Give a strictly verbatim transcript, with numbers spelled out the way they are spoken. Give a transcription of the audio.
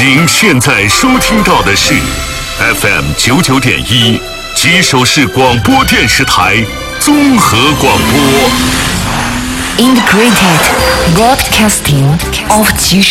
您现在收听到的是 F M 九九点一吉首市广播电视台综合广播。 Integrated Broadcasting of 吉